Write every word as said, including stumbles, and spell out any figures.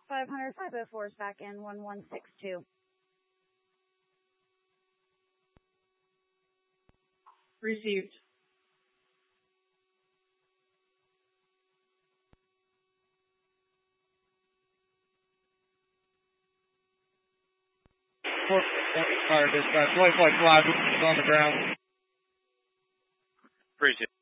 five hundred, five oh four is back in one one six two. Received. Fire dispatch, white flag five on the ground. Appreciate it.